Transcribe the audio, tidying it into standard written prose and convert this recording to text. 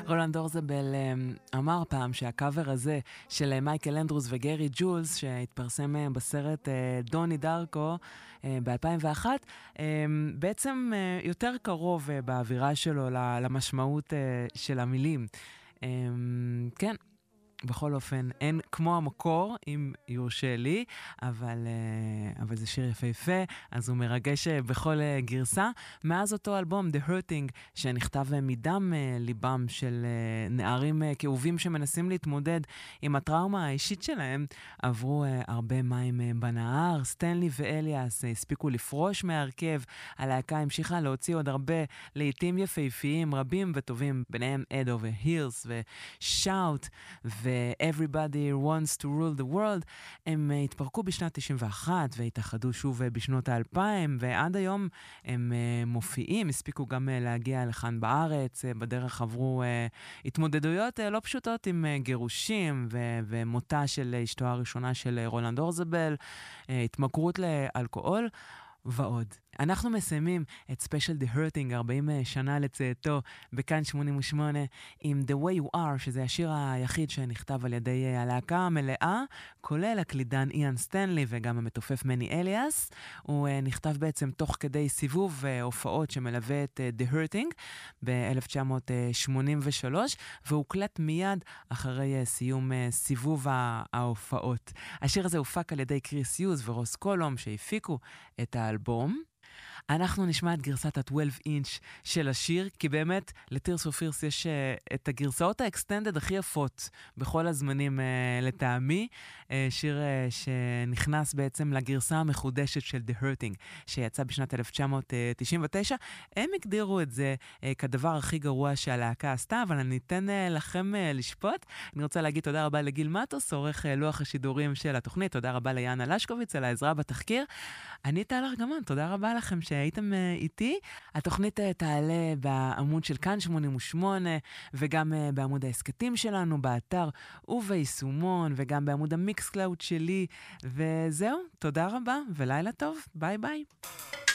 רולנד אורזבל אמר פעם שהקאבר הזה של מייקל אנדרוס וגרי ג'ולס, שהתפרסם בסרט דוני דארקו ב-2001, בעצם יותר קרוב באווירה שלו למשמעות של המילים. כן. בכל אופן, אין כמו המקור, אם יורשה לי, אבל זה שיר יפהפה, אז הוא מרגש בכל גרסה. מאז אותו אלבום, The Hurting, שנכתב מדם ליבם של נערים כאובים שמנסים להתמודד עם הטראומה האישית שלהם, עברו הרבה מים בנהר. סטנלי ואליאס הספיקו לפרוש מהרכב, הלהקה המשיכה להוציא עוד הרבה לעיתים יפהפיים, רבים וטובים, ביניהם Head Over Heels ו-Shout ו-Everybody Wants to Rule the World. הם התפרקו בשנת 91 והתאחדו שוב בשנות ה-2000, ועד היום הם מופיעים, הספיקו גם להגיע לכאן בארץ, בדרך עברו התמודדויות לא פשוטות עם גירושים ומותה של אשתו הראשונה של רולנד אורזבל, התמכרות לאלכוהול ועוד. אנחנו מסיימים את ספיישל The Hurting, 40 שנה לצאתו, בכאן 88, עם The Way You Are, שזה השיר היחיד שנכתב על ידי הלהקה המלאה, כולל הקלידן איאן סטנלי וגם המתופף מני אליאס. הוא נכתב בעצם תוך כדי סיבוב הופעות שמלווה את The Hurting ב-1983, והוקלט מיד אחרי סיום סיבוב ההופעות. השיר הזה הופק על ידי קריס יוז ורוס קולום שהפיקו את האלבום. אנחנו נשמע את גרסת ה-12 אינץ' של השיר, כי באמת לטירס אוף פירס יש את הגרסאות האקסטנדד הכי יפות בכל הזמנים לטעמי. שיר שנכנס בעצם לגרסה המחודשת של The Hurting, שיצא בשנת 1999. הם הגדירו את זה כדבר הכי גרוע שהלהקה עשתה, אבל אני אתן לכם לשפוט. אני רוצה להגיד תודה רבה לגיל מטוס, עורך לוח השידורים של התוכנית, תודה רבה ליאנה לשקוביץ על העזרה בתחקיר. אני טל ארגמן, תודה רבה לכם שהייתם איתי. התוכנית תעלה בעמוד של כאן 88, וגם בעמוד העסקתים שלנו, באתר וביישומון, וגם בעמוד המיקס קלאוד שלי. וזהו, תודה רבה ולילה טוב, ביי ביי.